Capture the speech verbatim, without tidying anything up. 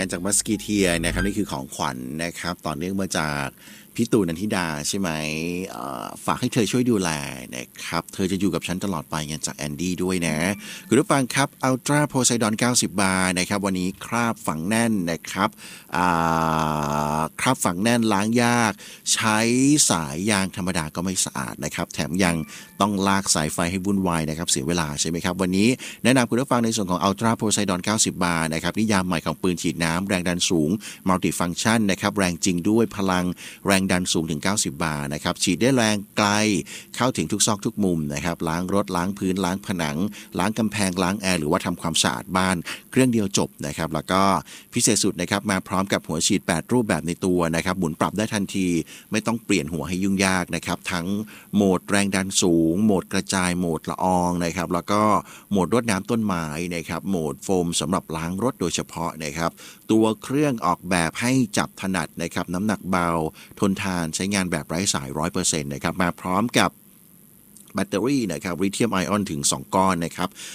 กันจากมัสกีเทียนะครับนี่คือของขวัญ นะครับต่อเนื่องมาจากพี่ตูนนันทิดาใช่ไหมฝากให้เธอช่วยดูแลนะครับเธอจะอยู่กับฉันตลอดไปกันจากแอนดี้ด้วยนะคุณผู้ฟังครับอัลตร้าโพไซดอนเก้าสิบบาร์นะครับวันนี้คราบฝังแน่นนะครับคราบฝังแน่นล้างยากใช้สายยางธรรมดาก็ไม่สะอาดนะครับแถมยังต้องลากสายไฟให้วุ่นวายนะครับเสียเวลาใช่ไหมครับวันนี้แนะนำคุณผู้ฟังในส่วนของอัลตร้าโพไซดอนเก้าสิบบาร์นะครับนิยามใหม่ของปืนฉีดน้ำแรงดันสูงมัลติฟังก์ชันนะครับแรงจริงด้วยพลังแรงดันสูงถึงเก้าสิบบาร์นะครับฉีดได้แรงไกลเข้าถึงทุกซอกทุกมุมนะครับล้างรถล้างพื้นล้างผนังล้างกำแพงล้างแอร์หรือว่าทำความสะอาดบ้านเครื่องเดียวจบนะครับแล้วก็พิเศษสุดนะครับมาพร้อมกับหัวฉีดแปดรูปแบบในตัวนะครับหมุนปรับได้ทันทีไม่ต้องเปลี่ยนหัวให้ยุ่งยากนะครับทั้งโหมดแรงดันสูงโหมดกระจายโหมดละอองนะครับแล้วก็โหมดรดน้ำต้นไม้นะครับโหมดโฟมสำหรับล้างรถโดยเฉพาะนะครับตัวเครื่องออกแบบให้จับถนัดนะครับน้ำหนักเบาทนทานใช้งานแบบไร้สาย ร้อยเปอร์เซ็นต์ นะครับมาพร้อมกับแบตเตอรี่นะครับลิเธียมไอออนถึงสองก้อนนะครับ